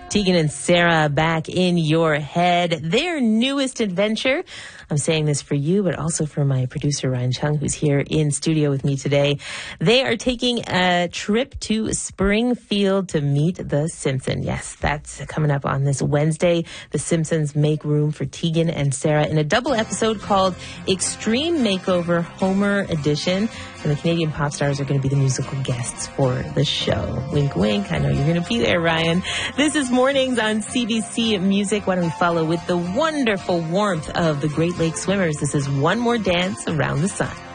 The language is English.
Tegan and Sarah back in your head. Their newest adventure. I'm saying this for you, but also for my producer, Ryan Chung, who's here in studio with me today. They are taking a trip to Springfield to meet the Simpsons. Yes, that's coming up on this Wednesday. The Simpsons make room for Tegan and Sarah in a double episode called Extreme Makeover Homer Edition. And the Canadian pop stars are going to be the musical guests for the show. Wink, wink. I know you're going to be there, Ryan. This is Mornings on CBC Music. Why don't we follow with the wonderful warmth of the Great Lakes Swimmers? This is One More Dance Around the Sun.